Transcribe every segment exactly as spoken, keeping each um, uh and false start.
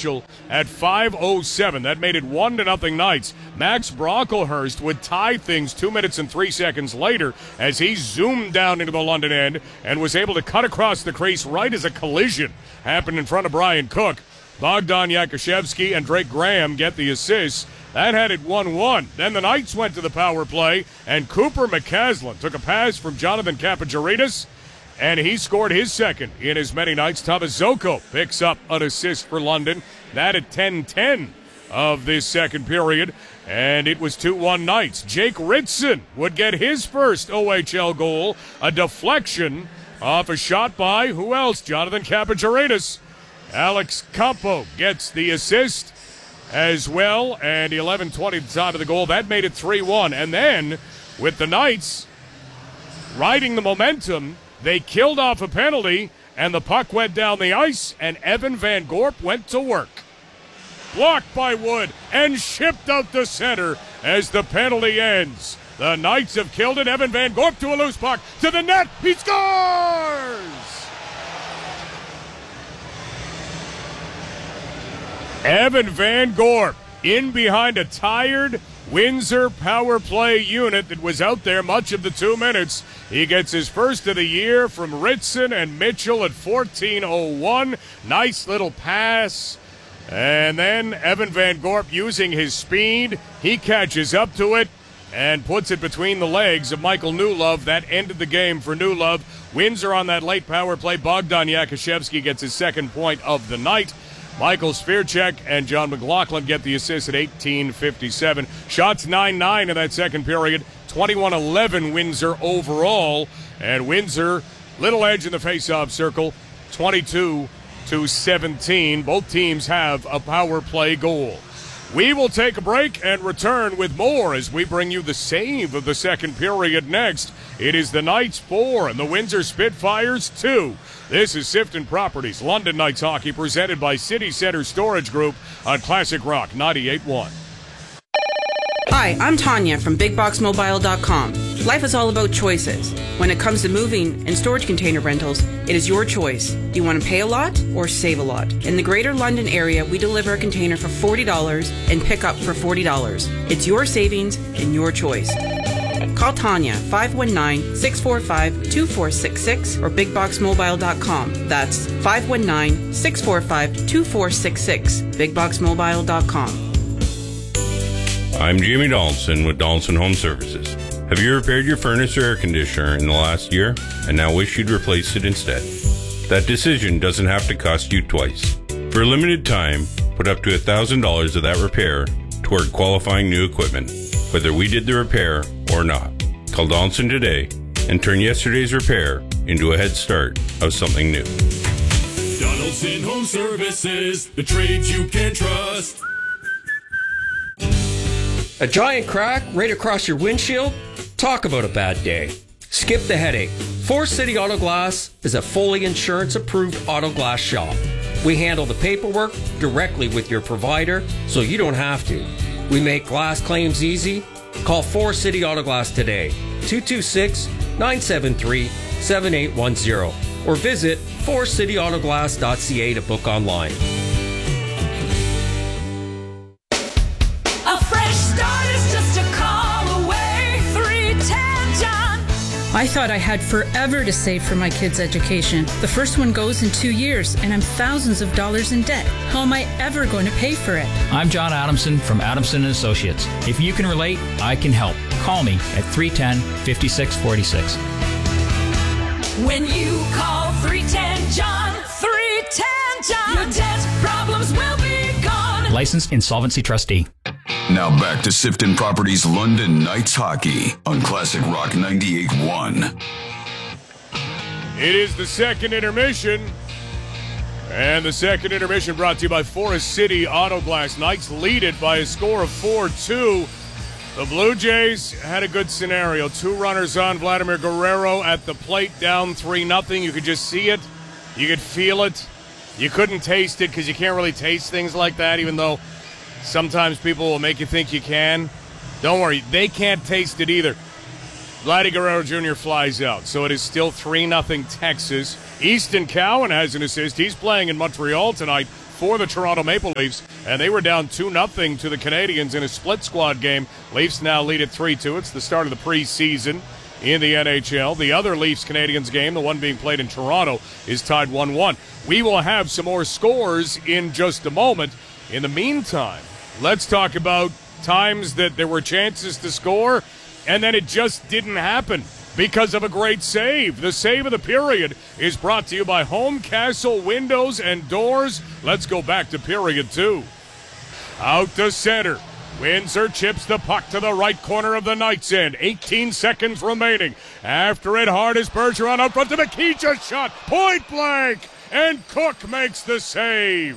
Mitchell at five oh seven. That made it one to nothing Knights. Max Brocklehurst would tie things two minutes and three seconds later as he zoomed down into the London end and was able to cut across the crease right as a collision happened in front of Brian Cook. Bogdan Yakushevsky and Drake Graham get the assists. That had it one one. Then the Knights went to the power play, and Cooper McCaslin took a pass from Jonathan Kapacharinas, and he scored his second in as many nights. Thomas Zoko picks up an assist for London. That at ten ten of this second period, and it was two one Knights. Jake Ritson would get his first O H L goal, a deflection off a shot by, who else? Jonathan Kapacharinas. Alex Campo gets the assist as well, and eleven twenty at the time of the goal. That made it three one. And then, with the Knights riding the momentum, they killed off a penalty, and the puck went down the ice, and Evan Van Gorp went to work. Blocked by Wood and shipped out to center as the penalty ends. The Knights have killed it. Evan Van Gorp to a loose puck, to the net. He scores! Evan Van Gorp in behind a tired Windsor power play unit that was out there much of the two minutes. He gets his first of the year from Ritson and Mitchell at fourteen oh one. Nice little pass. And then Evan Van Gorp using his speed. He catches up to it and puts it between the legs of Michael Newlove. That ended the game for Newlove. Windsor on that late power play. Bogdan Yakushevsky gets his second point of the night. Michael Svirchek and John McLaughlin get the assist at eighteen fifty-seven. Shots nine nine in that second period. twenty-one eleven Windsor overall. And Windsor, little edge in the face-off circle, twenty-two to seventeen. Both teams have a power play goal. We will take a break and return with more as we bring you the save of the second period next. It is the Knights four and the Windsor Spitfires two. This is Sifton Properties London Knights Hockey, presented by City Center Storage Group on Classic Rock ninety-eight point one. Hi, I'm Tanya from big box mobile dot com. Life is all about choices. When it comes to moving and storage container rentals, it is your choice. Do you want to pay a lot or save a lot? In the Greater London area, we deliver a container for forty dollars and pick up for forty dollars. It's your savings and your choice. Call Tanya, five one nine, six four five, two four six six or big box mobile dot com. That's five one nine, six four five, two four six six, big box mobile dot com. I'm Jamie Donaldson with Donaldson Home Services. Have you repaired your furnace or air conditioner in the last year and now wish you'd replace it instead? That decision doesn't have to cost you twice. For a limited time, put up to one thousand dollars of that repair toward qualifying new equipment, whether we did the repair or not. Call Donaldson today and turn yesterday's repair into a head start of something new. Donaldson Home Services, the trades you can trust. A giant crack right across your windshield? Talk about a bad day. Skip the headache. Forest City Auto Glass is a fully insurance approved auto glass shop. We handle the paperwork directly with your provider so you don't have to. We make glass claims easy. Call Forest City Auto Glass today, two two six, nine seven three, seven eight one zero, or visit forest city auto glass dot c a to book online. A fresh start is just a call away. three ten John. I thought I had forever to save for my kids' education. The first one goes in two years, and I'm thousands of dollars in debt. How am I ever going to pay for it? I'm John Adamson from Adamson and Associates. If you can relate, I can help. Call me at three one zero, five six four six. When you call three ten John, three ten John, your debt problems will be gone. Licensed Insolvency Trustee. Now back to Sifton Properties London Knights Hockey on Classic Rock ninety-eight point one. It is the second intermission. And the second intermission brought to you by Forest City Auto Glass. Knights lead it by a score of four two. The Blue Jays had a good scenario. Two runners on. Vladimir Guerrero at the plate, down three nothing. You could just see it. You could feel it. You couldn't taste it because you can't really taste things like that, even though sometimes people will make you think you can. Don't worry, they can't taste it either. Vladdy Guerrero Junior flies out, so it is still three nothing Texas. Easton Cowan has an assist. He's playing in Montreal tonight. for the Toronto Maple Leafs, and they were down two nothing to the Canadiens in a split squad game. Leafs now lead at three two. It's the start of the preseason in the N H L. The other Leafs-Canadiens game, the one being played in Toronto, is tied one one. We will have some more scores in just a moment. In the meantime, let's talk about times that there were chances to score, and then it just didn't happen because of a great save. The save of the period is brought to you by Home Castle Windows and Doors. Let's go back to period two. Out to center. Windsor chips the puck to the right corner of the Knights' end. eighteen seconds remaining. After it, hard is Bergeron out front to McKee. Shot. Point blank. And Cook makes the save.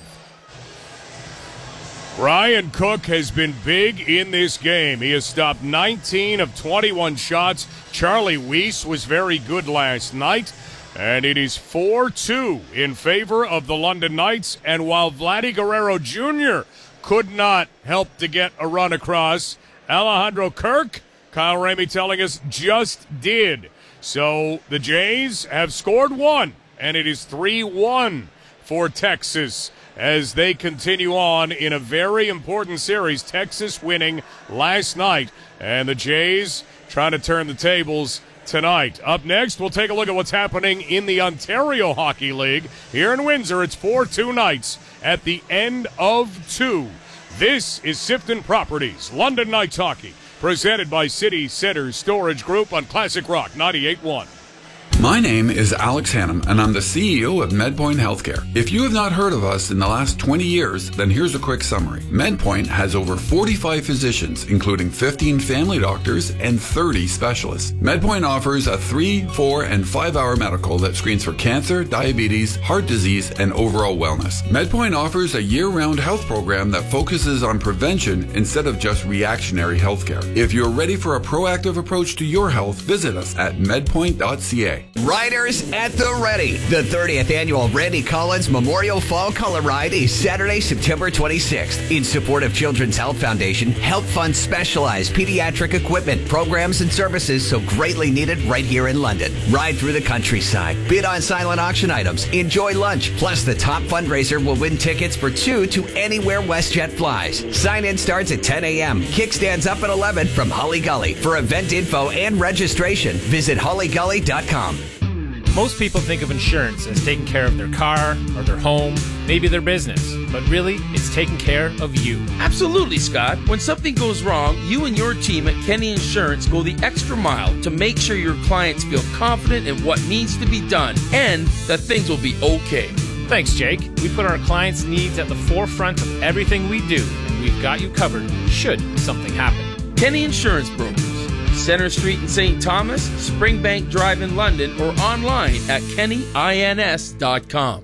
Brian Cook has been big in this game. He has stopped nineteen of twenty-one shots. Charlie Weiss was very good last night. And it is four two in favor of the London Knights. And while Vladdy Guerrero Junior could not help to get a run across, Alejandro Kirk, Kyle Ramey telling us, just did. So the Jays have scored one, and it is three one for Texas as they continue on in a very important series. Texas winning last night, and the Jays trying to turn the tables tonight. Up next, we'll take a look at what's happening in the Ontario Hockey League. Here in Windsor, it's four two Knights at the end of two. This is Sifton Properties, London Knights Hockey, presented by City Center Storage Group on Classic Rock ninety-eight point one. My name is Alex Hannum, and I'm the C E O of MedPoint Healthcare. If you have not heard of us in the last twenty years, then here's a quick summary. MedPoint has over forty-five physicians, including fifteen family doctors and thirty specialists. MedPoint offers a three, four, and five-hour medical that screens for cancer, diabetes, heart disease, and overall wellness. MedPoint offers a year-round health program that focuses on prevention instead of just reactionary healthcare. If you're ready for a proactive approach to your health, visit us at medpoint dot c a. Riders at the Ready. The thirtieth annual Randy Collins Memorial Fall Color Ride is Saturday, September twenty-sixth. In support of Children's Health Foundation, Health Fund specialized pediatric equipment, programs, and services so greatly needed right here in London. Ride through the countryside, bid on silent auction items, enjoy lunch, plus the top fundraiser will win tickets for two to anywhere WestJet flies. Sign-in starts at ten a.m. Kickstands up at eleven from Holly Gully. For event info and registration, visit holly gully dot com. Most people think of insurance as taking care of their car or their home, maybe their business, but really, it's taking care of you. Absolutely, Scott. When something goes wrong, you and your team at Kenny Insurance go the extra mile to make sure your clients feel confident in what needs to be done and that things will be okay. Thanks, Jake. We put our clients' needs at the forefront of everything we do, and we've got you covered should something happen. Kenny Insurance Brokers. Center Street in Saint Thomas, Springbank Drive in London, or online at kenny ins dot com.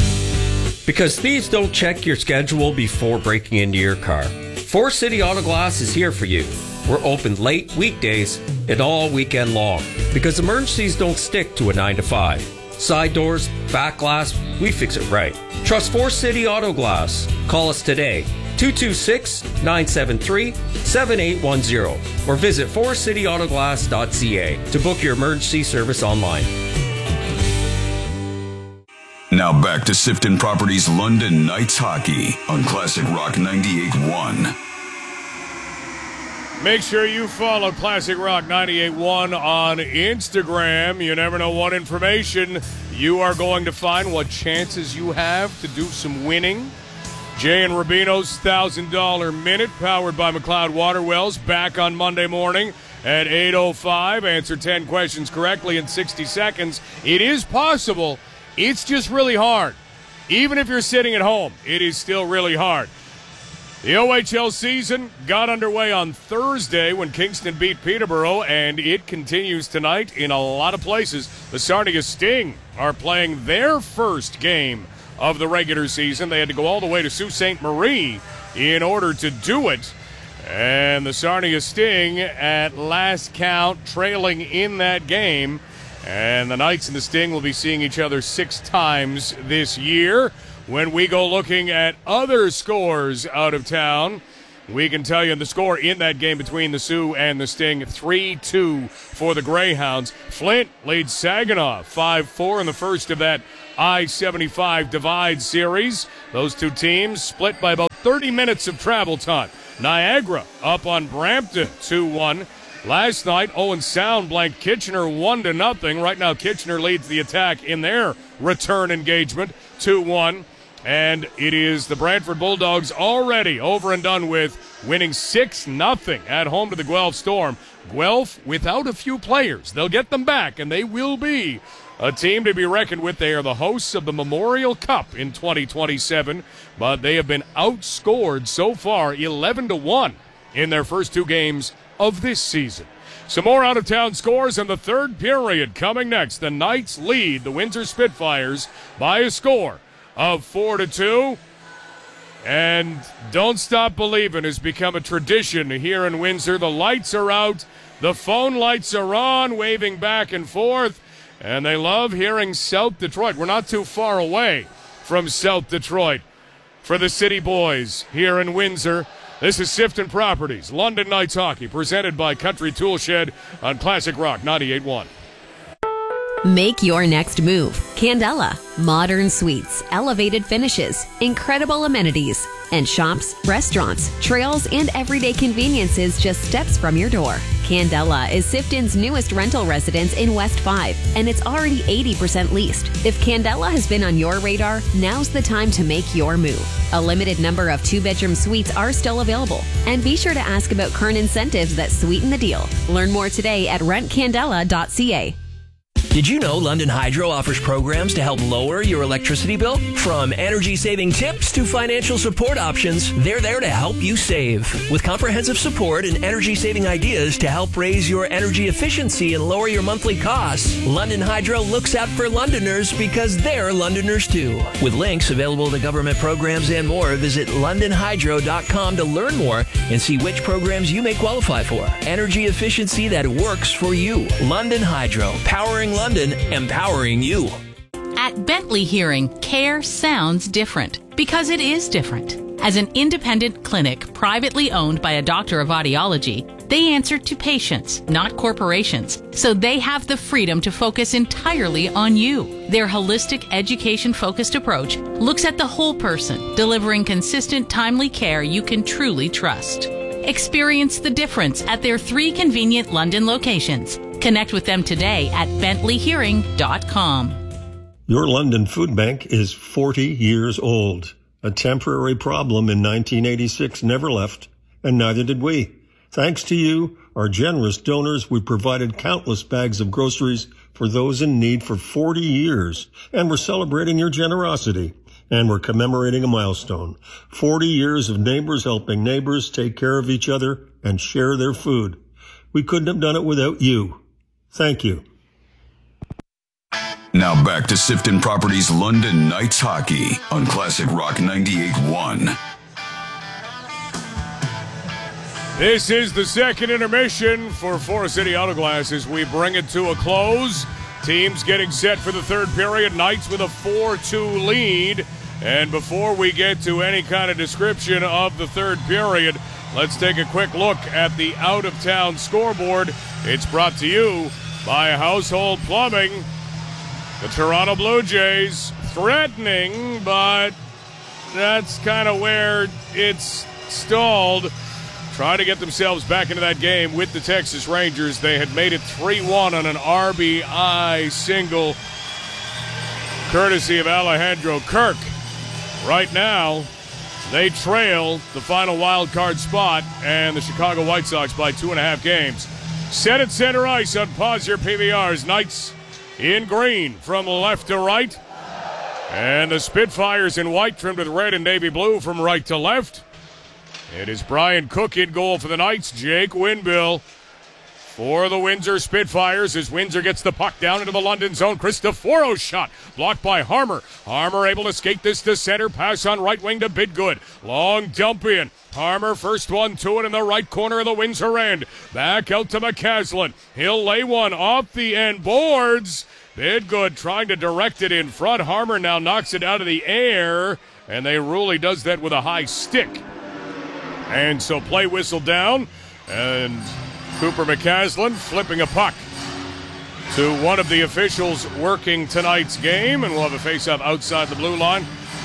Because thieves don't check your schedule before breaking into your car, Forest City Auto Glass is here for you. We're open late weekdays and all weekend long because emergencies don't stick to a nine to five. Side doors, back glass, we fix it right. Trust Forest City Auto Glass. Call us today, two two six, nine seven three, seven eight one zero, or visit forest city auto glass dot c a to book your emergency service online. Now back to Sifton Properties London Knights Hockey on Classic Rock ninety-eight point one. Make sure you follow Classic Rock ninety-eight point one on Instagram. You never know what information you are going to find, what chances you have to do some winning. Jay and Rubino's one thousand dollars Minute, powered by McLeod Water Wells, back on Monday morning at eight oh five. Answer ten questions correctly in sixty seconds. It is possible. It's just really hard. Even if you're sitting at home, it is still really hard. The O H L season got underway on Thursday when Kingston beat Peterborough, and it continues tonight in a lot of places. The Sarnia Sting are playing their first game of the regular season. They had to go all the way to Sault Ste. Marie in order to do it. And the Sarnia Sting, at last count, trailing in that game. And the Knights and the Sting will be seeing each other six times this year. When we go looking at other scores out of town, we can tell you the score in that game between the Sioux and the Sting, three two for the Greyhounds. Flint leads Saginaw five four in the first of that I seventy-five Divide series. Those two teams split by about thirty minutes of travel time. Niagara up on Brampton two one. Last night, Owen Sound blanked Kitchener one to nothing. Right now, Kitchener leads the attack in their return engagement two one. And it is the Brantford Bulldogs already over and done with, winning six nothing at home to the Guelph Storm. Guelph without a few players. They'll get them back, and they will be a team to be reckoned with. They are the hosts of the Memorial Cup in twenty twenty-seven, but they have been outscored so far eleven to one in their first two games of this season. Some more out-of-town scores in the third period coming next. The Knights lead the Windsor Spitfires by a score of four to two. And Don't Stop Believin' has become a tradition here in Windsor. The lights are out, the phone lights are on, waving back and forth, and they love hearing South Detroit. We're not too far away from South Detroit for the City Boys here in Windsor. This is Sifton Properties, London Knights Hockey, presented by Country Tool Shed on Classic Rock ninety-eight point one. Make your next move. Candela. Modern suites, elevated finishes, incredible amenities, and shops, restaurants, trails, and everyday conveniences just steps from your door. Candela is Sifton's newest rental residence in West five, and it's already eighty percent leased. If Candela has been on your radar, now's the time to make your move. A limited number of two-bedroom suites are still available, and be sure to ask about current incentives that sweeten the deal. Learn more today at rent candela dot c a. Did you know London Hydro offers programs to help lower your electricity bill? From energy-saving tips to financial support options, they're there to help you save. With comprehensive support and energy-saving ideas to help raise your energy efficiency and lower your monthly costs, London Hydro looks out for Londoners because they're Londoners too. With links available to government programs and more, visit london hydro dot com to learn more and see which programs you may qualify for. Energy efficiency that works for you. London Hydro, powering London, empowering you. At Bentley Hearing, care sounds different because it is different. As an independent clinic privately owned by a doctor of audiology, they answer to patients, not corporations, so they have the freedom to focus entirely on you. Their holistic, education-focused approach looks at the whole person, delivering consistent, timely care you can truly trust. Experience the difference at their three convenient London locations. Connect with them today at bentley hearing dot com. Your London Food Bank is forty years old. A temporary problem in nineteen eighty-six never left, and neither did we. Thanks to you, our generous donors, we provided countless bags of groceries for those in need for forty years, and we're celebrating your generosity. And we're commemorating a milestone. forty years of neighbors helping neighbors take care of each other and share their food. We couldn't have done it without you. Thank you. Now back to Sifton Properties London Knights Hockey on Classic Rock ninety-eight point one. This is the second intermission for Forest City Autoglass as we bring it to a close. Teams getting set for the third period. Knights with a four two lead. And before we get to any kind of description of the third period, let's take a quick look at the out-of-town scoreboard. It's brought to you by Household Plumbing. The Toronto Blue Jays threatening, but that's kind of where it's stalled. Trying to get themselves back into that game with the Texas Rangers. They had made it three one on an R B I single courtesy of Alejandro Kirk. Right now, they trail the final wild card spot and the Chicago White Sox by two and a half games. Set at center ice on Pause Your P V Rs. Knights in green from left to right. And the Spitfires in white trimmed with red and navy blue from right to left. It is Brian Cook in goal for the Knights. Jake Winbill for the Windsor Spitfires as Windsor gets the puck down into the London zone. Cristoforo's shot blocked by Harmer. Harmer able to skate this to center. Pass on right wing to Bidgood. Long dump in. Harmer first one to it in the right corner of the Windsor end. Back out to McCaslin. He'll lay one off the end boards. Bidgood trying to direct it in front. Harmer now knocks it out of the air, and they rule he does that with a high stick. And so play whistle down, and Cooper McCaslin flipping a puck to one of the officials working tonight's game, and we'll have a face-off outside the blue line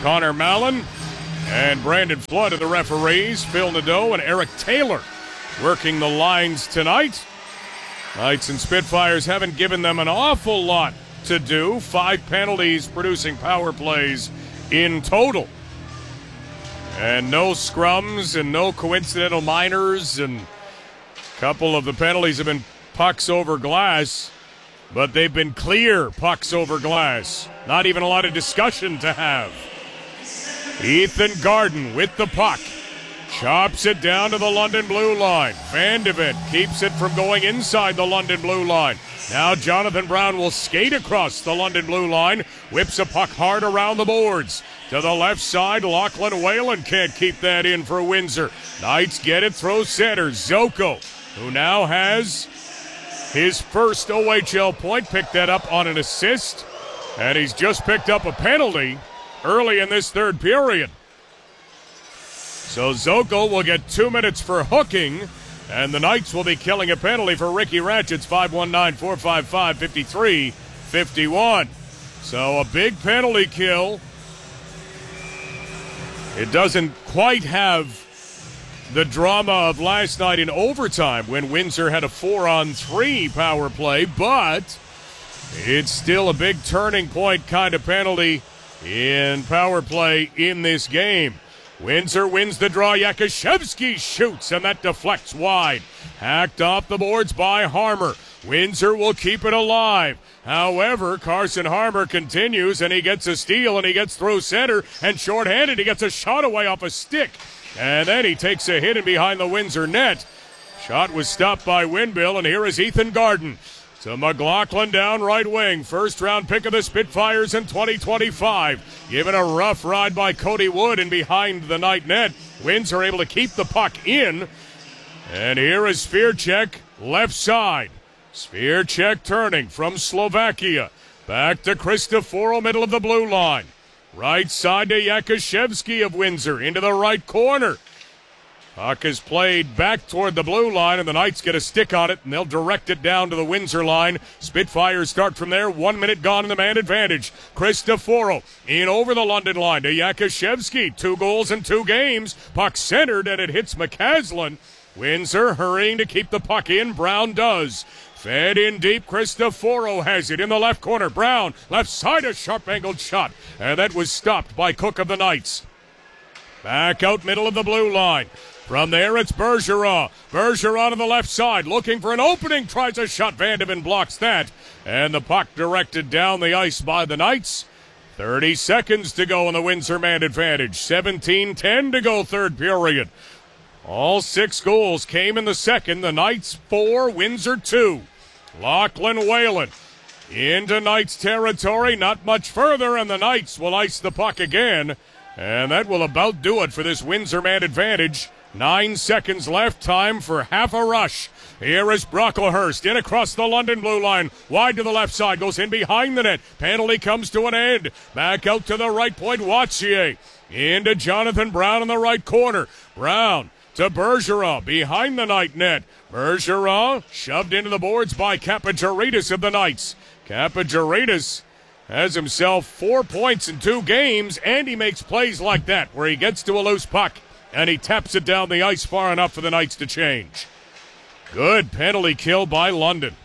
Connor Mallon and Brandon Flood are the referees. Phil Nadeau and Eric Taylor working the lines tonight. Knights and Spitfires haven't given them an awful lot to do. Five penalties producing power plays in total. And no scrums and no coincidental minors, and a couple of the penalties have been pucks over glass, but they've been clear pucks over glass. Not even a lot of discussion to have. Ethan Garden with the puck. Chops it down to the London blue line. Van de Ven keeps it from going inside the London blue line. Now Jonathan Brown will skate across the London blue line. Whips a puck hard around the boards. To the left side, Lachlan Whalen can't keep that in for Windsor. Knights get it, throw center. Zoko, who now has his first O H L point, picked that up on an assist. And he's just picked up a penalty early in this third period. So Zoko will get two minutes for hooking, and the Knights will be killing a penalty for Ricky Ratchets, five one nine, four five five, five three five one. So a big penalty kill. It doesn't quite have the drama of last night in overtime when Windsor had a four-on-three power play, but it's still a big turning point kind of penalty in power play in this game. Windsor wins the draw. Yakushevsky shoots, and that deflects wide. Hacked off the boards by Harmer. Windsor will keep it alive. However, Carson Harmer continues, and he gets a steal, and he gets through center, and shorthanded, he gets a shot away off a stick. And then he takes a hit in behind the Windsor net. Shot was stopped by Winbill, and here is Ethan Garden. To McLaughlin down right wing. First round pick of the Spitfires in twenty twenty-five. Given a rough ride by Cody Wood and behind the Knight net. Windsor able to keep the puck in. And here is Svirchek left side. Svirchek turning from Slovakia. Back to Cristoforo, middle of the blue line. Right side to Yakushevsky of Windsor into the right corner. Puck is played back toward the blue line, and the Knights get a stick on it, and they'll direct it down to the Windsor line. Spitfires start from there. One minute gone in the man advantage. Cristoforo in over the London line to Yakushevsky. Two goals in two games. Puck centered, and it hits McCaslin. Windsor hurrying to keep the puck in. Brown does. Fed in deep. Cristoforo has it in the left corner. Brown, left side, a sharp-angled shot, and that was stopped by Cook of the Knights. Back out middle of the blue line. From there, it's Bergeron. Bergeron on the left side, looking for an opening, tries a shot. Van de Ven blocks that. And the puck directed down the ice by the Knights. thirty seconds to go in the Windsor man advantage. seventeen ten to go third period. All six goals came in the second. The Knights four, Windsor two. Lachlan Whalen into Knights territory. Not much further, and the Knights will ice the puck again. And that will about do it for this Windsor man advantage. Nine seconds left, time for half a rush. Here is Brocklehurst in across the London blue line. Wide to the left side, goes in behind the net. Penalty comes to an end. Back out to the right point, Watsier. Into Jonathan Brown in the right corner. Brown to Bergeron behind the Knight net. Bergeron shoved into the boards by Kappagiridis of the Knights. Kappagiridis has himself four points in two games, and he makes plays like that where he gets to a loose puck and he taps it down the ice far enough for the Knights to change. Good penalty kill by London.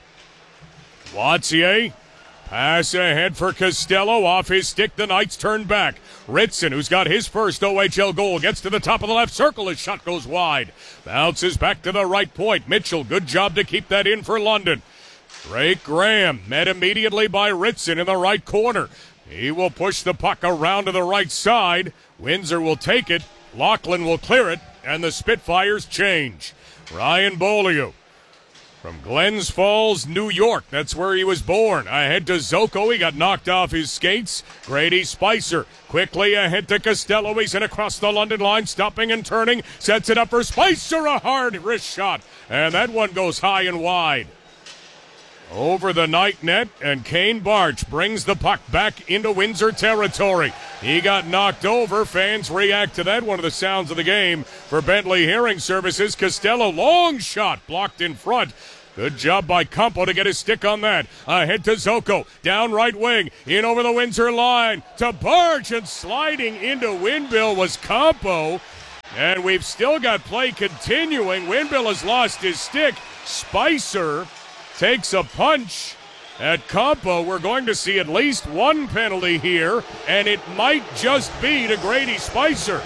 Watsier, pass ahead for Costello. Off his stick, the Knights turn back. Ritson, who's got his first O H L goal, gets to the top of the left circle. His shot goes wide. Bounces back to the right point. Mitchell, good job to keep that in for London. Drake Graham met immediately by Ritson in the right corner. He will push the puck around to the right side. Windsor will take it. Lachlan will clear it, and the Spitfires change. Ryan Beaulieu from Glens Falls, New York. That's where he was born. Ahead to Zoko. He got knocked off his skates. Grady Spicer quickly ahead to Costello. He's in across the London line, stopping and turning. Sets it up for Spicer. A hard wrist shot, and that one goes high and wide. Over the Knight net, and Kane Barch brings the puck back into Windsor territory. He got knocked over. Fans react to that. One of the sounds of the game for Bentley Hearing Services. Costello, long shot, blocked in front. Good job by Campo to get his stick on that. Ahead to Zoko. Down right wing. In over the Windsor line. To Barge, and sliding into Winbill was Campo. And we've still got play continuing. Winbill has lost his stick. Spicer takes a punch at Campo. We're going to see at least one penalty here, and it might just be to Grady Spicer.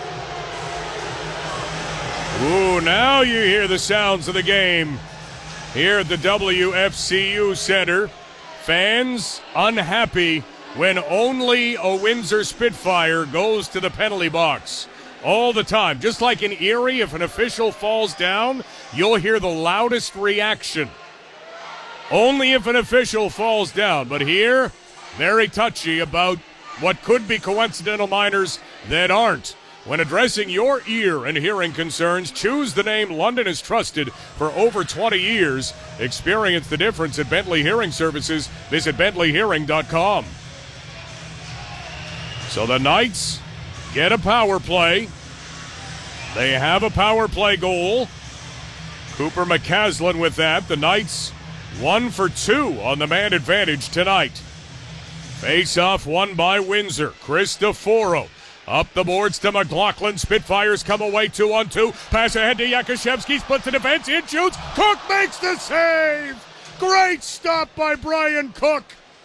Ooh, now you hear the sounds of the game here at the W F C U Center. Fans unhappy when only a Windsor Spitfire goes to the penalty box. All the time. Just like in Erie, if an official falls down, you'll hear the loudest reaction. Only if an official falls down. But here, very touchy about what could be coincidental minors that aren't. When addressing your ear and hearing concerns, choose the name London has trusted for over twenty years. Experience the difference at Bentley Hearing Services. Visit bentley hearing dot com. So the Knights get a power play. They have a power play goal. Cooper McCaslin with that. The Knights one for two on the man advantage tonight. Face-off won by Windsor. Cristoforo up the boards to McLaughlin. Spitfires come away two on two. Pass ahead to Yakushevsky. Splits the defense. In shoots. Cook makes the save. Great stop by Brian Cook.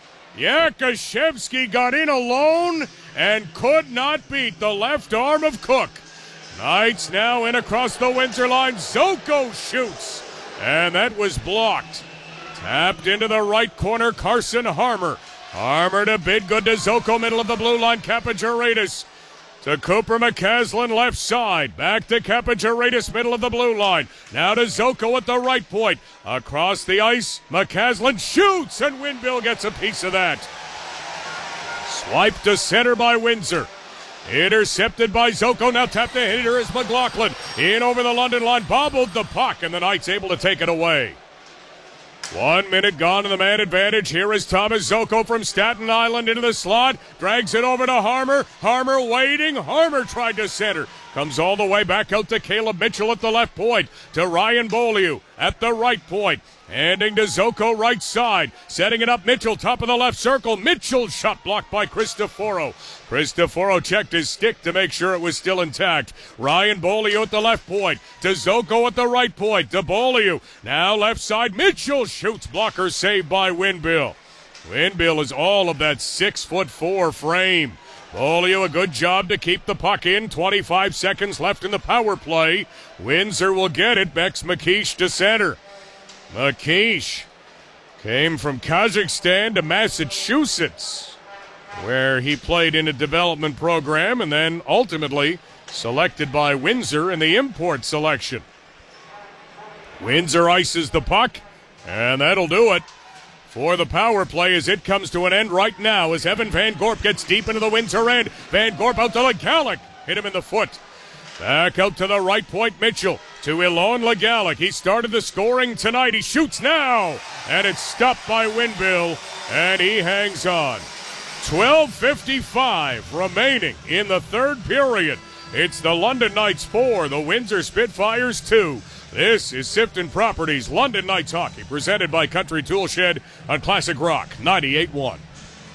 Yakushevsky got in alone and could not beat the left arm of Cook. Knights now in across the Windsor line. Zoko shoots. And that was blocked. Tapped into the right corner. Carson Harmer. Harmer to Bidgood to Zoko. Middle of the blue line. Kapagiridis to Cooper McCaslin left side. Back to Kapagiridis, middle of the blue line. Now to Zoko at the right point. Across the ice, McCaslin shoots, and Winbill gets a piece of that. Swipe to center by Windsor. Intercepted by Zoko. Now tap the hitter is McLaughlin. In over the London line. Bobbled the puck, and the Knights able to take it away. One minute gone in the man advantage. Here is Thomas Zoko from Staten Island into the slot. Drags it over to Harmer. Harmer waiting. Harmer tried to center. Comes all the way back out to Caleb Mitchell at the left point. To Ryan Beaulieu at the right point. Handing to Zoko right side. Setting it up Mitchell, top of the left circle. Mitchell's shot blocked by Cristoforo. Cristoforo checked his stick to make sure it was still intact. Ryan Beaulieu at the left point. To Zoko at the right point. To Beaulieu. Now left side. Mitchell shoots. Blocker saved by Winbill. Winbill is all of that six foot four frame. Beaulieu a good job to keep the puck in. twenty-five seconds left in the power play. Windsor will get it. Bex McKeish to center. McKeish came from Kazakhstan to Massachusetts, where he played in a development program and then ultimately selected by Windsor in the import selection. Windsor ices the puck, and that'll do it for the power play as it comes to an end right now as Evan Van Gorp gets deep into the Windsor end. Van Gorp out to Legalic. Hit him in the foot. Back out to the right point, Mitchell. To Ilon Legalic. He started the scoring tonight. He shoots now. And it's stopped by Winbill. And he hangs on. twelve fifty-five remaining in the third period. It's the London Knights four, the Windsor Spitfires two. This is Sifton Properties London Knights Hockey, presented by Country Tool Shed on Classic Rock ninety-eight point one.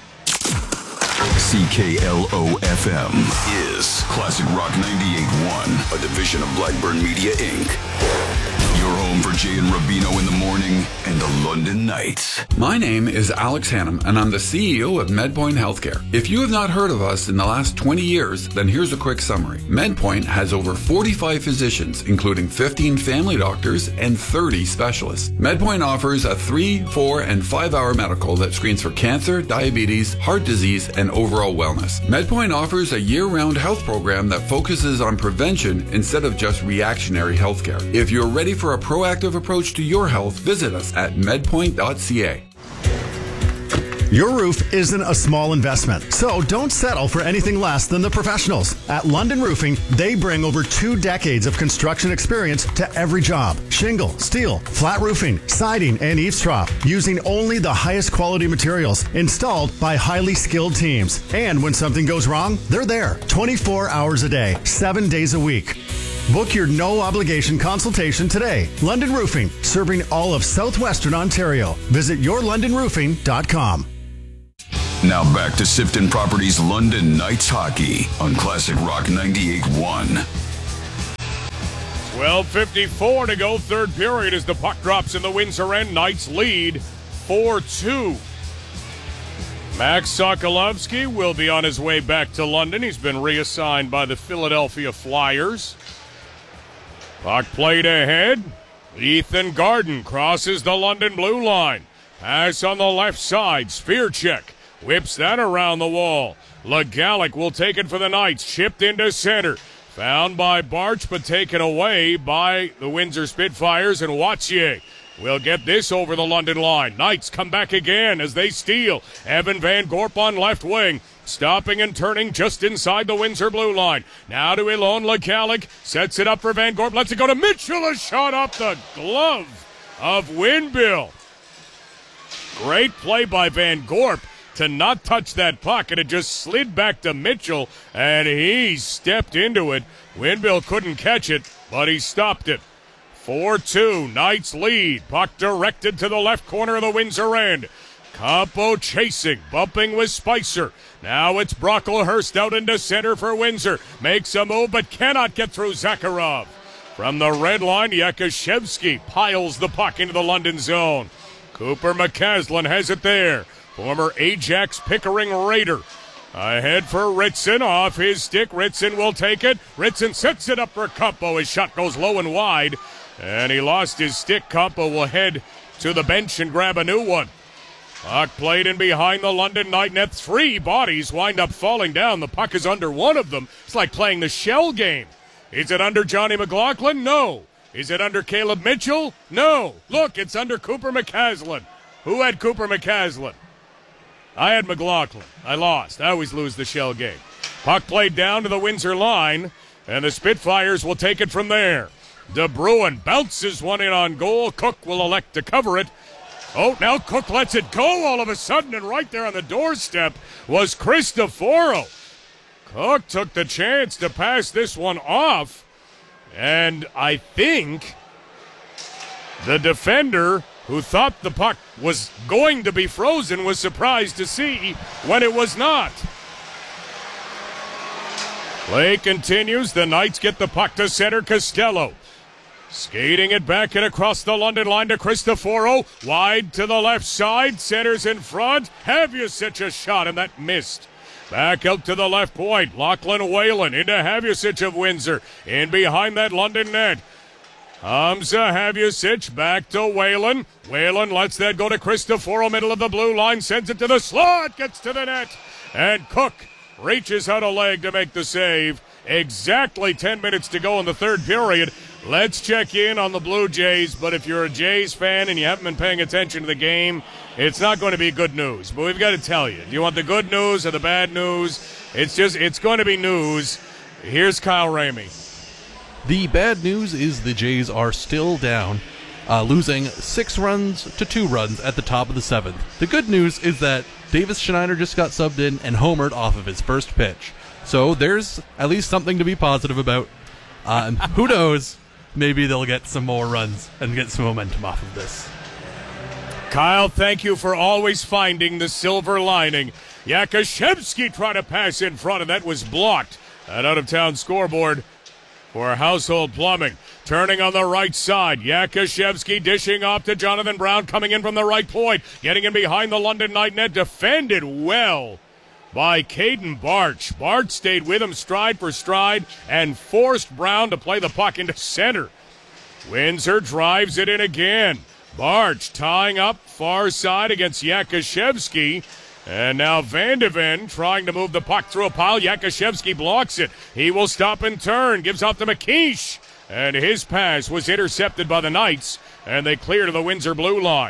C K L O F M is Classic Rock ninety-eight point one, a division of Blackburn Media, Incorporated. Your home for Jay and Rubino in the morning and the London Knights. My name is Alex Hannum, and I'm the C E O of MedPoint Healthcare. If you have not heard of us in the last twenty years, then here's a quick summary. MedPoint has over forty-five physicians, including fifteen family doctors and thirty specialists. MedPoint offers a three, four, and five hour medical that screens for cancer, diabetes, heart disease, and overall wellness. MedPoint offers a year-round health program that focuses on prevention instead of just reactionary healthcare. If you're ready for a proactive approach to your health, visit us at medpoint dot c a. Your roof isn't a small investment, so don't settle for anything less than the professionals. At London Roofing, they bring over two decades of construction experience to every job. Shingle, steel, flat roofing, siding, and eaves trough, using only the highest quality materials, installed by highly skilled teams. And when something goes wrong, they're there twenty-four hours a day, seven days a week. Book your no-obligation consultation today. London Roofing, serving all of southwestern Ontario. Visit your london roofing dot com. Now back to Sifton Properties London Knights Hockey on Classic Rock ninety-eight point one. twelve fifty-four to go, third period, as the puck drops in the Windsor end. Knights lead four two. Max Sokolovsky will be on his way back to London. He's been reassigned by the Philadelphia Flyers. Puck played ahead. Ethan Garden crosses the London blue line. Pass on the left side. Spear check. Whips that around the wall. Legalic will take it for the Knights. Chipped into center. Found by Barch, but taken away by the Windsor Spitfires, and Wattier will get this over the London line. Knights come back again as they steal. Evan Van Gorp on left wing. Stopping and turning just inside the Windsor blue line. Now to Ilon Legalic. Sets it up for Van Gorp. Lets it go to Mitchell. A shot off the glove of Winbill. Great play by Van Gorp to not touch that puck, and it just slid back to Mitchell, and he stepped into it. Winbill couldn't catch it, but he stopped it. four two, Knights lead. Puck directed to the left corner of the Windsor end. Campo chasing, bumping with Spicer. Now it's Brocklehurst out into center for Windsor. Makes a move, but cannot get through Zakharov. From the red line, Yakushevsky piles the puck into the London zone. Cooper McCaslin has it there. Former Ajax Pickering Raider. Ahead for Ritson, off his stick. Ritson will take it. Ritson sets it up for Campo. His shot goes low and wide, and he lost his stick. Campo will head to the bench and grab a new one. Puck played in behind the London Knight net. Three bodies wind up falling down. The puck is under one of them. It's like playing the shell game. Is it under Johnny McLaughlin? No. Is it under Caleb Mitchell? No. Look, it's under Cooper McCaslin. Who had Cooper McCaslin? I had McLaughlin. I lost. I always lose the shell game. Puck played down to the Windsor line, and the Spitfires will take it from there. De Bruin bounces one in on goal. Cook will elect to cover it. Oh, now Cook lets it go all of a sudden, and right there on the doorstep was Cristoforo. Cook took the chance to pass this one off, and I think the defender, who thought the puck was going to be frozen, was surprised to see when it was not. Play continues. The Knights get the puck to center. Costello skating it back and across the London line to Cristoforo. Wide to the left side. Centers in front. Have you such a shot, and that missed. Back out to the left point. Lachlan Whalen into Havusic of Windsor. In behind that London net. Hamza Havusic back to Whalen. Whalen lets that go to Cristoforo, middle of the blue line, sends it to the slot, gets to the net, and Cook reaches out a leg to make the save. Exactly ten minutes to go in the third period. Let's check in on the Blue Jays, but if you're a Jays fan and you haven't been paying attention to the game, it's not going to be good news. But we've got to tell you, do you want the good news or the bad news? It's just, it's going to be news. Here's Kyle Ramey. The bad news is the Jays are still down, uh, losing six runs to two runs at the top of the seventh. The good news is that Davis Schneider just got subbed in and homered off of his first pitch. So there's at least something to be positive about. Uh, who knows? Maybe they'll get some more runs and get some momentum off of this. Kyle, thank you for always finding the silver lining. Yakushevsky tried to pass in front, and that was blocked. An out-of-town scoreboard for Household Plumbing. Turning on the right side, Yakushevsky dishing off to Jonathan Brown, coming in from the right point, getting in behind the London Knight net, defended well by Caden Barch. Barch stayed with him stride for stride and forced Brown to play the puck into center. Windsor drives it in again. Barch tying up far side against Yakushevsky. And now Van de Ven trying to move the puck through a pile. Yakushevsky blocks it. He will stop and turn. Gives off to McKeish. And his pass was intercepted by the Knights. And they clear to the Windsor blue line.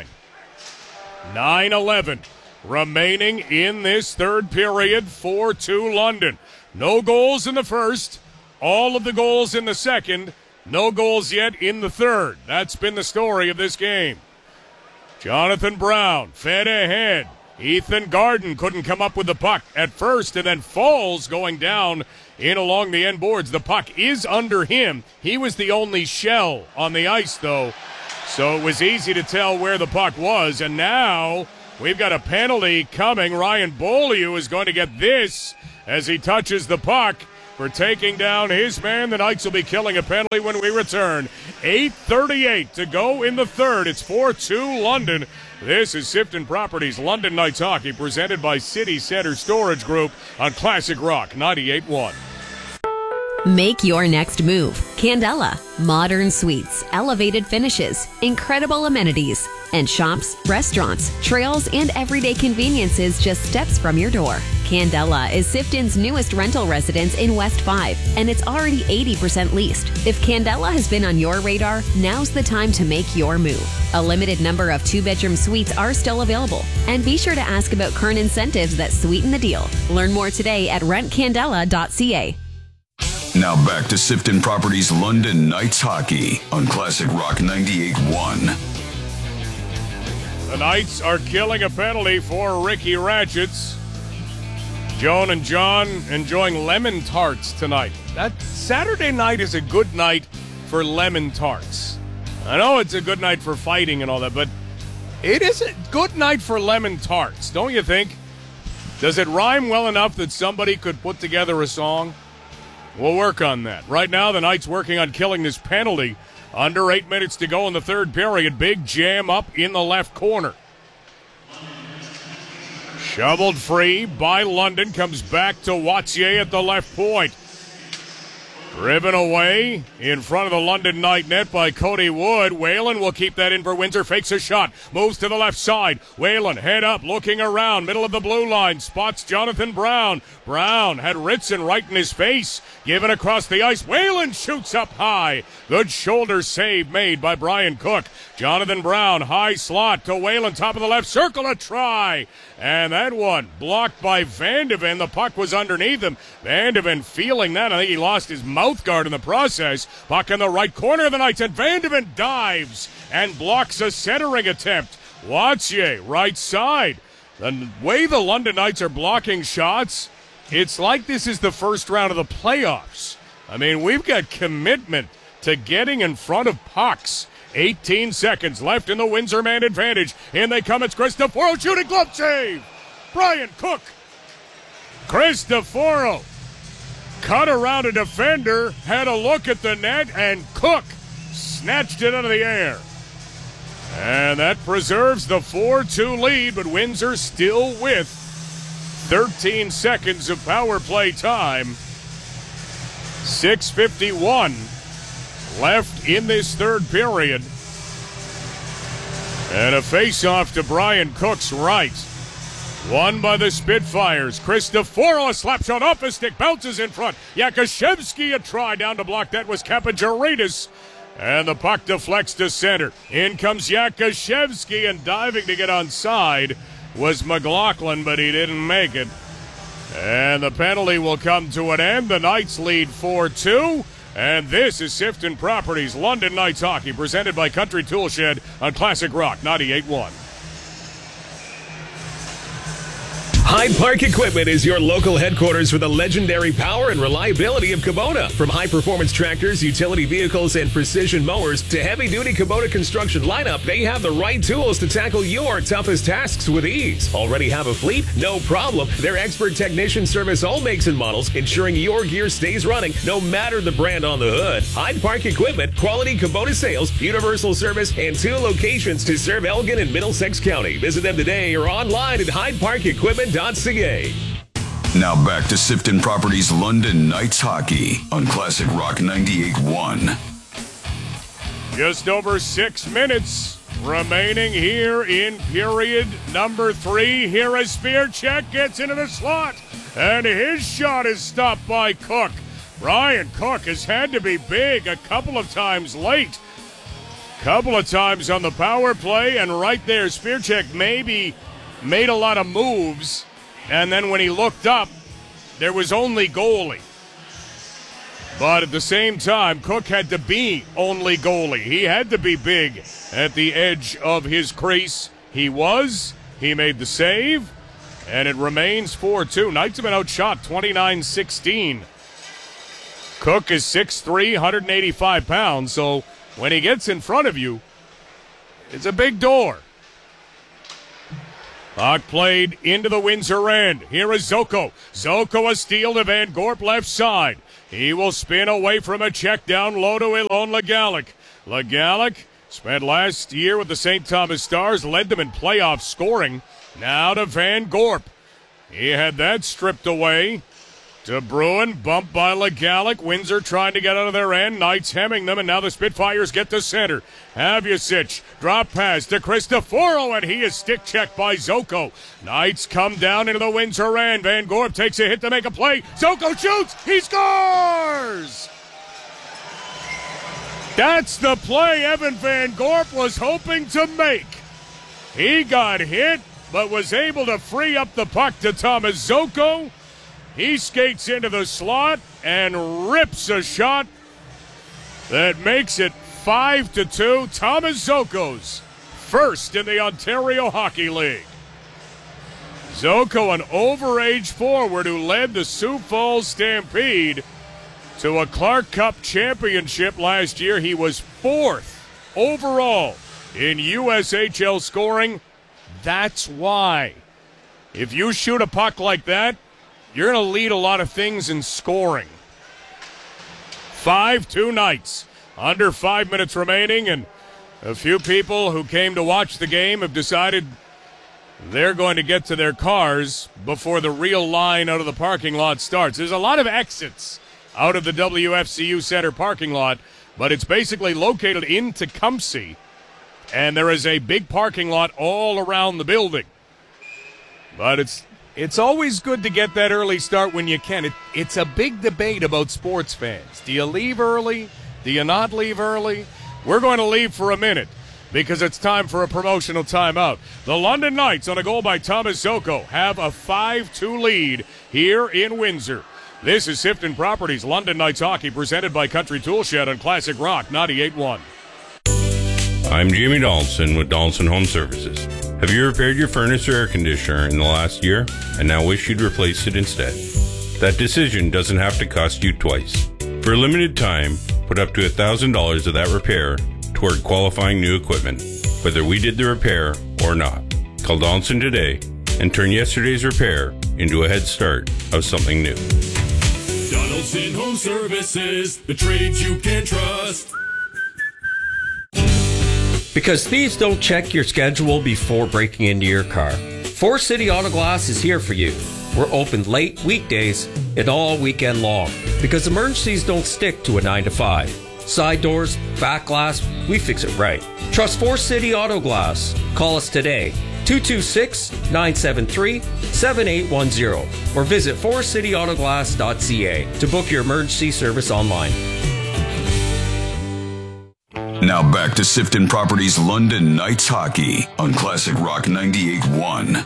nine eleven remaining in this third period. four two London. No goals in the first. All of the goals in the second. No goals yet in the third. That's been the story of this game. Jonathan Brown fed ahead. Ethan Garden couldn't come up with the puck at first, and then falls going down in along the end boards. The puck is under him. He was the only shell on the ice, though, so it was easy to tell where the puck was. And now we've got a penalty coming. Ryan Beaulieu is going to get this as he touches the puck for taking down his man. The Knights will be killing a penalty when we return. eight thirty-eight to go in the third. It's four two London. This is Sifton Properties London Knights Hockey, presented by City Center Storage Group on Classic Rock ninety-eight point one. Make your next move. Candela. Modern suites, elevated finishes, incredible amenities, and shops, restaurants, trails, and everyday conveniences just steps from your door. Candela is Sifton's newest rental residence in West five, and it's already eighty percent leased. If Candela has been on your radar, now's the time to make your move. A limited number of two-bedroom suites are still available, and be sure to ask about current incentives that sweeten the deal. Learn more today at rent candela dot c a. Now back to Sifton Properties London Knights Hockey on Classic Rock ninety-eight point one. The Knights are killing a penalty for Ricky Ratchets. Joan and John enjoying lemon tarts tonight. That Saturday night is a good night for lemon tarts. I know it's a good night for fighting and all that, but it is a good night for lemon tarts, don't you think? Does it rhyme well enough that somebody could put together a song? We'll work on that. Right now, the Knights working on killing this penalty. Under eight minutes to go in the third period. Big jam up in the left corner. Shoveled free by London. Comes back to Wattier at the left point. Driven away in front of the London Knight net by Cody Wood. Whalen will keep that in for Windsor. Fakes a shot. Moves to the left side. Whalen head up, looking around. Middle of the blue line. Spots Jonathan Brown. Brown had Ritson right in his face. Given across the ice. Whalen shoots up high. Good shoulder save made by Brian Cook. Jonathan Brown, high slot to Whalen. Top of the left circle. A try. And that one blocked by Vandeven. The puck was underneath him. Vandeven feeling that. I think he lost his mouth guard in the process. Puck in the right corner of the Knights, and Vandeven dives and blocks a centering attempt. Wattier, right side. The way the London Knights are blocking shots, it's like this is the first round of the playoffs. I mean, we've got commitment to getting in front of pucks. eighteen seconds left in the Windsor man advantage. In they come, it's Cristoforo shooting, glove save. Brian Cook. Cristoforo cut around a defender, had a look at the net, and Cook snatched it out of the air. And that preserves the four two lead, but Windsor still with thirteen seconds of power play time. six fifty-one left in this third period. And a face-off to Brian Cook's right. Won by the Spitfires. Cristoforo, a slap shot off his stick, bounces in front. Yakashevsky, a try down to block. That was Kapagiridis. And the puck deflects to center. In comes Yakashevsky, and diving to get onside was McLaughlin, but he didn't make it. And the penalty will come to an end. The Knights lead four two. And this is Sifton Properties London Knights Hockey, presented by Country Tool Shed on Classic Rock ninety-eight point one. Hyde Park Equipment is your local headquarters for the legendary power and reliability of Kubota. From high-performance tractors, utility vehicles, and precision mowers to heavy-duty Kubota construction lineup, they have the right tools to tackle your toughest tasks with ease. Already have a fleet? No problem. Their expert technicians service all makes and models, ensuring your gear stays running no matter the brand on the hood. Hyde Park Equipment, quality Kubota sales, universal service, and two locations to serve Elgin and Middlesex County. Visit them today or online at hyde park equipment dot c a. Now back to Sifton Properties London Knights Hockey on Classic Rock ninety-eight point one. Just over six minutes remaining here in period number three. Here a spear check gets into the slot, and his shot is stopped by Cook. Brian Cook has had to be big a couple of times late. Couple of times on the power play, and right there, spear check maybe made a lot of moves. And then when he looked up, there was only goalie. But at the same time, Cook had to be only goalie. He had to be big at the edge of his crease. He was. He made the save. And it remains four two. Knights have been outshot twenty-nine sixteen Cook is six three, one hundred eighty-five pounds, so when he gets in front of you, it's a big door. Puck played into the Windsor end. Here is Zoko. Zoko a steal to Van Gorp left side. He will spin away from a check down low to Ilon Legalic. Legalic spent last year with the Saint Thomas Stars, led them in playoff scoring. Now to Van Gorp. He had that stripped away. To Bruin, bumped by Legalic. Windsor trying to get out of their end. Knights hemming them, and now the Spitfires get to center. Havusic, drop pass to Cristoforo, and he is stick checked by Zoko. Knights come down into the Windsor end. Van Gorp takes a hit to make a play. Zoko shoots. He scores! That's the play Evan Van Gorp was hoping to make. He got hit, but was able to free up the puck to Thomas Zoko. He skates into the slot and rips a shot that makes it five to two. Thomas Zoko's first in the Ontario Hockey League. Zoko, an overage forward who led the Sioux Falls Stampede to a Clark Cup championship last year. He was fourth overall in U S H L scoring. That's why. If you shoot a puck like that, you're going to lead a lot of things in scoring. five two Knights. Under five minutes remaining, and a few people who came to watch the game have decided they're going to get to their cars before the real line out of the parking lot starts. There's a lot of exits out of the W F C U Center parking lot, but it's basically located in Tecumseh, and there is a big parking lot all around the building. But it's It's always good to get that early start when you can. It, it's a big debate about sports fans. Do you leave early? Do you not leave early? We're going to leave for a minute because it's time for a promotional timeout. The London Knights, on a goal by Thomas Zoko, have a five two lead here in Windsor. This is Sifton Properties London Knights Hockey, presented by Country Tool Shed on Classic Rock ninety-eight point one. I'm Jamie Donaldson with Donaldson Home Services. Have you repaired your furnace or air conditioner in the last year and now wish you'd replace it instead? That decision doesn't have to cost you twice. For a limited time, put up to one thousand dollars of that repair toward qualifying new equipment, whether we did the repair or not. Call Donaldson today and turn yesterday's repair into a head start of something new. Donaldson Home Services, the trades you can trust. Because thieves don't check your schedule before breaking into your car, Forest City Auto Glass is here for you. We're open late weekdays and all weekend long because emergencies don't stick to a nine to five. Side doors, back glass, we fix it right. Trust Forest City Auto Glass. Call us today, two two six, nine seven three, seven eight one zero, or visit forest city auto glass dot c a to book your emergency service online. Now back to Sifton Properties London Knights Hockey on Classic Rock ninety-eight point one.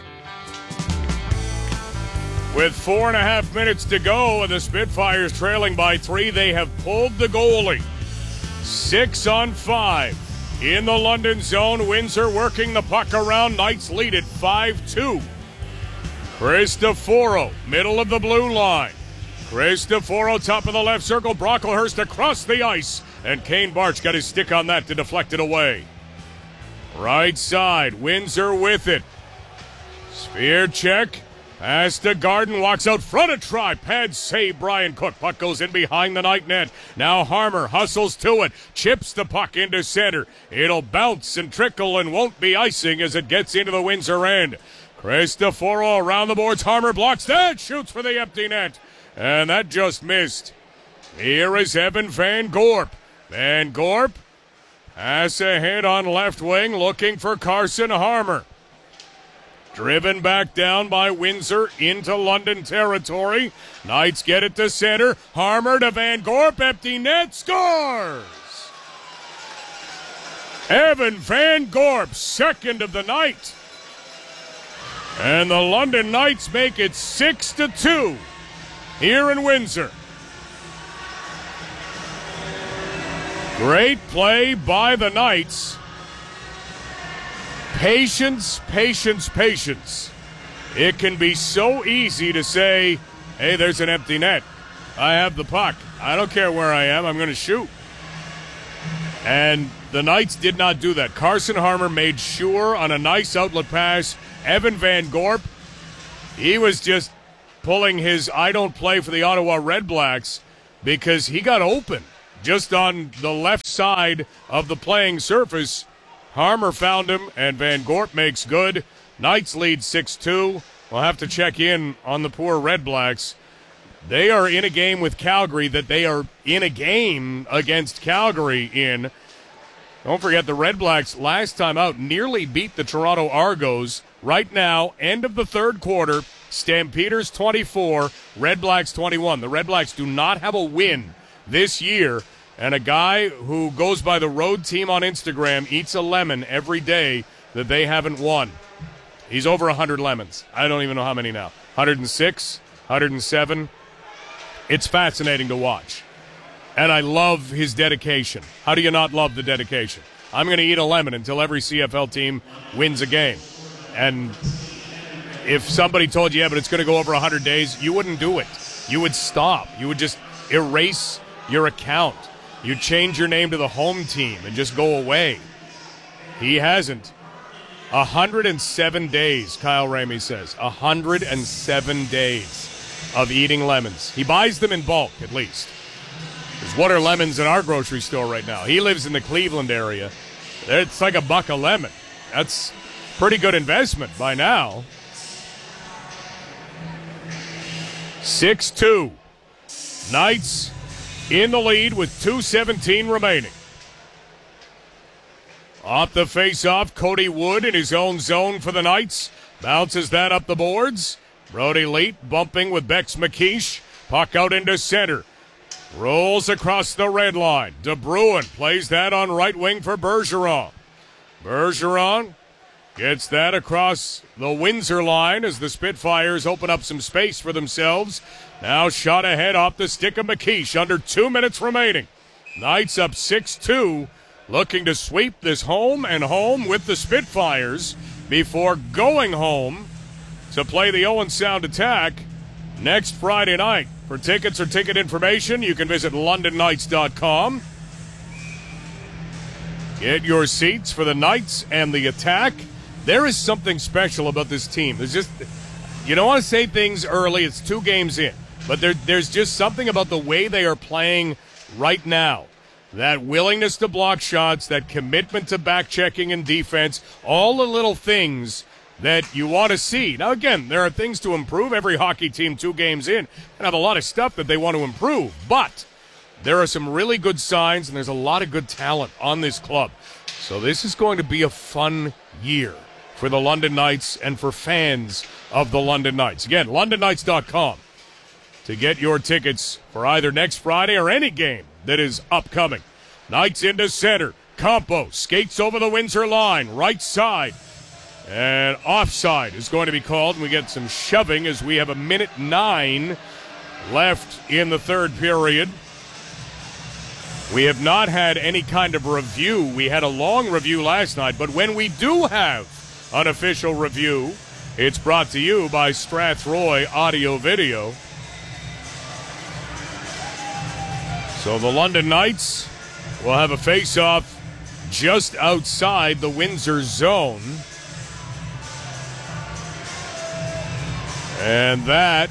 With four and a half minutes to go and the Spitfires trailing by three, they have pulled the goalie. Six on five. In the London zone, Windsor working the puck around. Knights lead it five two. Cristoforo, middle of the blue line. Cristoforo, top of the left circle. Brocklehurst across the ice. And Kane Barch got his stick on that to deflect it away. Right side, Windsor with it. Spear check. Pass to Garden, walks out front of try. Pad save Brian Cook. Puck goes in behind the Knight net. Now Harmer hustles to it. Chips the puck into center. It'll bounce and trickle and won't be icing as it gets into the Windsor end. Cristoforo around the boards. Harmer blocks that. Shoots for the empty net. And that just missed. Here is Evan Van Gorp. Van Gorp, pass ahead on left wing, looking for Carson Harmer. Driven back down by Windsor into London territory. Knights get it to center. Harmer to Van Gorp, empty net, scores! Evan Van Gorp, second of the night. And the London Knights make it six to two here in Windsor. Great play by the Knights. Patience, patience, patience. It can be so easy to say, hey, there's an empty net. I have the puck. I don't care where I am. I'm going to shoot. And the Knights did not do that. Carson Harmer made sure on a nice outlet pass. Evan Van Gorp, he was just pulling his I don't play for the Ottawa Redblacks because he got open just on the left side of the playing surface. Harmer found him, and Van Gorp makes good. Knights lead six two. We'll have to check in on the poor Redblacks. They are in a game with Calgary that they are in a game against Calgary in. Don't forget the Redblacks last time out nearly beat the Toronto Argos. Right now, end of the third quarter, Stampeders twenty-four, Redblacks twenty-one. The Redblacks do not have a win this year, and a guy who goes by the road team on Instagram eats a lemon every day that they haven't won. He's over one hundred lemons. I don't even know how many now. one hundred six, one hundred seven. It's fascinating to watch. And I love his dedication. How do you not love the dedication? I'm going to eat a lemon until every C F L team wins a game. And if somebody told you, yeah, but it's going to go over one hundred days, you wouldn't do it. You would stop. You would just erase your account. You'd change your name to the home team and just go away. He hasn't. one hundred seven days, Kyle Ramey says. one hundred seven days of eating lemons. He buys them in bulk, at least. Because what are lemons in our grocery store right now? He lives in the Cleveland area. It's like a buck a lemon. That's pretty good investment by now. six two. Knights in the lead with two seventeen remaining. Off the face-off, Cody Wood in his own zone for the Knights. Bounces that up the boards. Brody Leet bumping with Bex McKeish. Puck out into center. Rolls across the red line. De Bruin plays that on right wing for Bergeron. Bergeron gets that across the Windsor line as the Spitfires open up some space for themselves. Now shot ahead off the stick of McKeish. Under two minutes remaining. Knights up six two. Looking to sweep this home and home with the Spitfires before going home to play the Owen Sound Attack next Friday night. For tickets or ticket information, you can visit london knights dot com. Get your seats for the Knights and the Attack. There is something special about this team. There's just, you don't want to say things early. It's two games in. But there, there's just something about the way they are playing right now. That willingness to block shots, that commitment to back-checking and defense, all the little things that you want to see. Now, again, there are things to improve. Every hockey team two games in can have a lot of stuff that they want to improve. But there are some really good signs, and there's a lot of good talent on this club. So this is going to be a fun year for the London Knights and for fans of the London Knights. Again, london knights dot com to get your tickets for either next Friday or any game that is upcoming. Knights into center. Campo skates over the Windsor line, right side. And offside is going to be called, and we get some shoving as we have a minute nine left in the third period. We have not had any kind of review. We had a long review last night, but when we do have an official review, it's brought to you by Strathroy Audio Video. So the London Knights will have a face-off just outside the Windsor zone. And that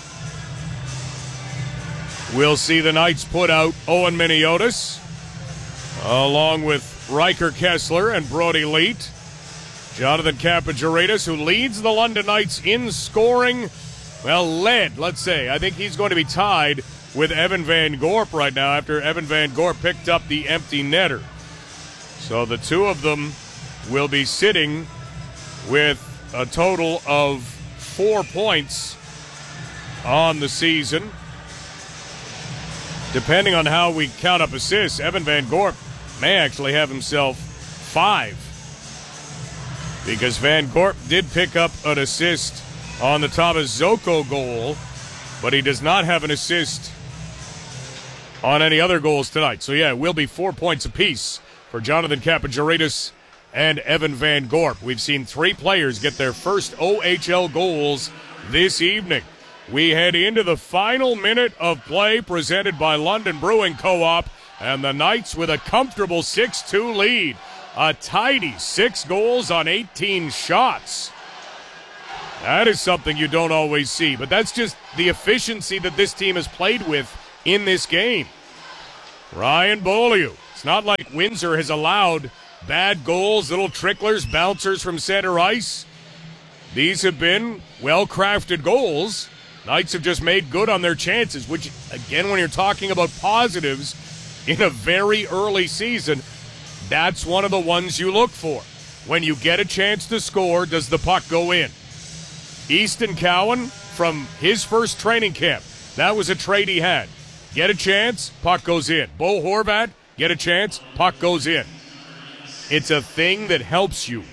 will see the Knights put out Owen Miniotis, along with Riker Kessler and Brody Leet. Jonathan Kappagiridis, who leads the London Knights in scoring, well, led, let's say. I think he's going to be tied with Evan Van Gorp right now after Evan Van Gorp picked up the empty netter. So the two of them will be sitting with a total of four points on the season. Depending on how we count up assists, Evan Van Gorp may actually have himself five. Because Van Gorp did pick up an assist on the Thomas Zoko goal, but he does not have an assist on any other goals tonight. So, yeah, it will be four points apiece for Jonathan Kappagiridis and Evan Van Gorp. We've seen three players get their first O H L goals this evening. we head into the final minute of play presented by London Brewing Co-op, and the Knights with a comfortable six two lead. A tidy six goals on eighteen shots. That is something you don't always see, but that's just the efficiency that this team has played with in this game. Ryan Beaulieu. It's not like Windsor has allowed bad goals, little tricklers, bouncers from center ice. These have been well-crafted goals. Knights have just made good on their chances, which, again, when you're talking about positives in a very early season, that's one of the ones you look for. When you get a chance to score, does the puck go in? Easton Cowan, from his first training camp, that was a trait he had. Get a chance, puck goes in. Bo Horvat, get a chance, puck goes in. It's a thing that helps you.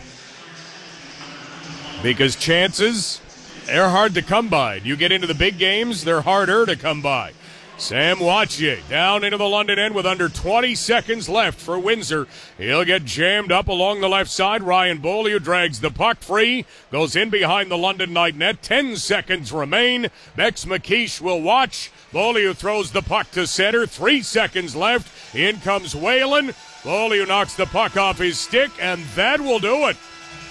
Because chances, they're hard to come by. You get into the big games, they're harder to come by. Sam Wattier down into the London end with under twenty seconds left for Windsor. He'll get jammed up along the left side. Ryan Beaulieu drags the puck free, goes in behind the London Knight net. Ten seconds remain. Bex McKeish will watch. Beaulieu throws the puck to center. Three seconds left. In comes Whalen. Beaulieu knocks the puck off his stick, and that will do it.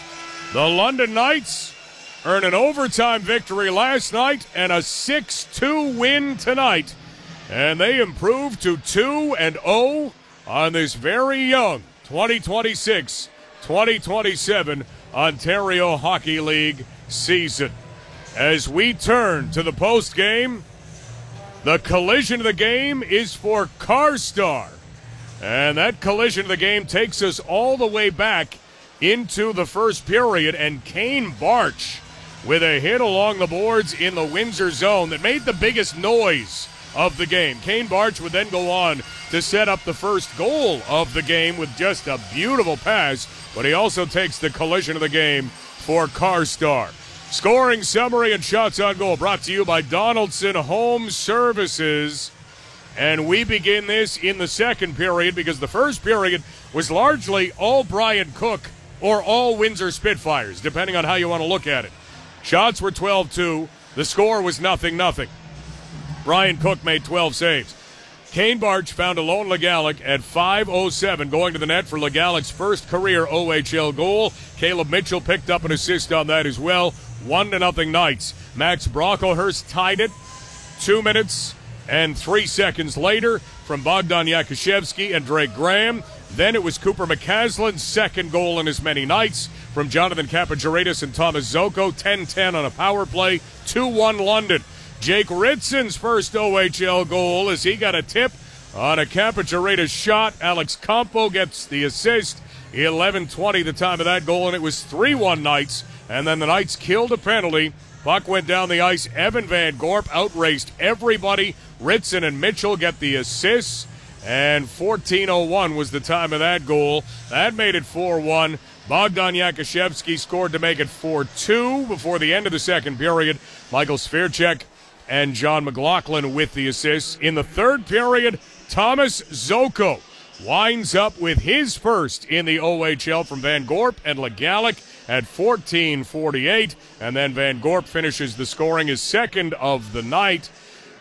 The London Knights earn an overtime victory last night and a six two win tonight. And they improve to two and oh on this very young twenty twenty-six twenty twenty-seven Ontario Hockey League season. As we turn to the post game, the collision of the game is for Carstar. And that collision of the game takes us all the way back into the first period, and Kane Barch with a hit along the boards in the Windsor zone that made the biggest noise of the game. Kane Barch would then go on to set up the first goal of the game with just a beautiful pass, but he also takes the collision of the game for Carstar. Scoring summary and shots on goal brought to you by Donaldson Home Services. And we begin this in the second period because the first period was largely all Brian Cook or all Windsor Spitfires, depending on how you want to look at it. Shots were twelve two. The score was nothing nothing. Brian Cook made twelve saves. Kane Barch found a lone Legalick at five oh seven going to the net for Legalick's first career O H L goal. Caleb Mitchell picked up an assist on that as well. One to nothing Knights. Max Brocklehurst tied it two minutes and three seconds later from Bogdan Yakushevsky and Drake Graham. Then it was Cooper McCaslin's second goal in as many nights from Jonathan Kapagiridis and Thomas Zoko. ten ten on a power play. two one London. Jake Ritson's first O H L goal as he got a tip on a Kapagiridis shot. Alex Campo gets the assist. eleven twenty the time of that goal, and it was three one Knights. And then the Knights killed a penalty. Puck went down the ice. Evan Van Gorp outraced everybody. Ritson and Mitchell get the assists. And fourteen oh one was the time of that goal. That made it four one. Bogdan Yakushevsky scored to make it four two before the end of the second period. Michael Svirchek and John McLaughlin with the assists. In the third period, Thomas Zoko winds up with his first in the O H L from Van Gorp and Legalick at fourteen forty-eight. And then Van Gorp finishes the scoring, his second of the night.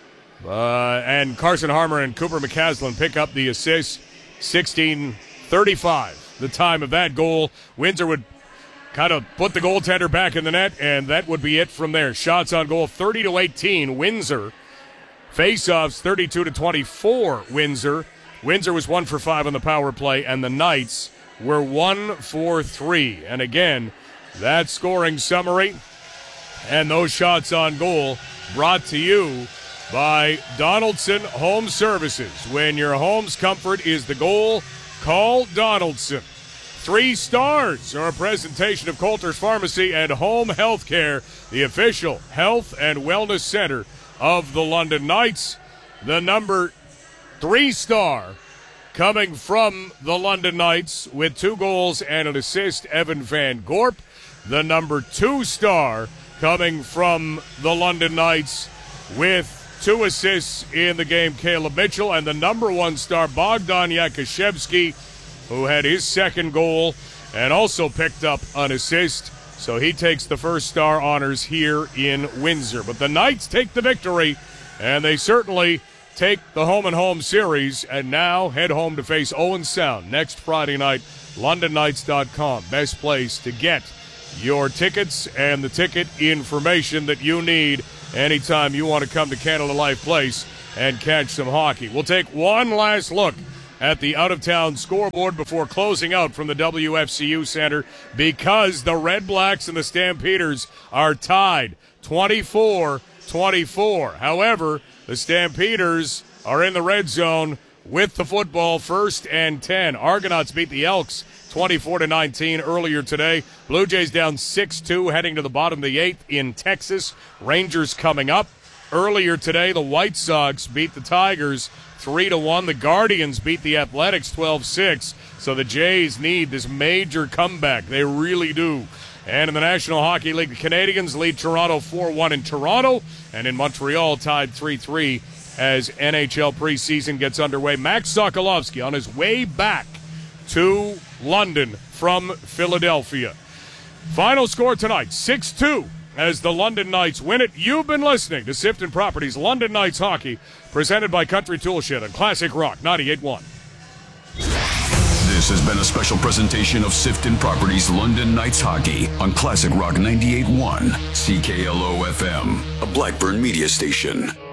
Uh, and Carson Harmer and Cooper McCaslin pick up the assists. sixteen thirty-five the time of that goal. Windsor would kind of put the goaltender back in the net, and that would be it from there. Shots on goal thirty to eighteen Windsor. Faceoffs thirty-two to twenty-four Windsor. Windsor was one for five on the power play, and the Knights were one for three. And again, that scoring summary and those shots on goal brought to you by Donaldson Home Services. When your home's comfort is the goal, call Donaldson. Three stars are a presentation of Coulter's Pharmacy and Home Healthcare, the official health and wellness center of the London Knights. The number three star coming from the London Knights with two goals and an assist, Evan Van Gorp. The number two star coming from the London Knights with two assists in the game, Caleb Mitchell. And the number one star, Bogdan Yakushevsky, who had his second goal and also picked up an assist. So he takes the first star honors here in Windsor. But the Knights take the victory, and they certainly take the home and home series, and now head home to face Owen Sound next Friday night. London Knights dot com, best place to get your tickets and the ticket information that you need anytime you want to come to Canada Life Place and catch some hockey. We'll take one last look at the out-of-town scoreboard before closing out from the W F C U Center, because the Red Blacks and the Stampeders are tied twenty-four twenty-four. However, the Stampeders are in the red zone with the football, first and ten. Argonauts beat the Elks twenty-four to nineteen earlier today. Blue Jays down six two heading to the bottom of the eighth in Texas. Rangers coming up. Earlier today, the White Sox beat the Tigers three to one. The Guardians beat the Athletics twelve six. So the Jays need this major comeback. They really do. And in the National Hockey League, the Canadians lead Toronto four one in Toronto, and in Montreal tied three three as N H L preseason gets underway. Max Sokolowski on his way back to London from Philadelphia. Final score tonight, six two, as the London Knights win it. You've been listening to Sifton Properties London Knights Hockey, presented by Country Toolshed on Classic Rock ninety-eight point one. This has been a special presentation of Sifton Properties London Knights Hockey on Classic Rock ninety-eight point one, C K L O F M, a Blackburn media station.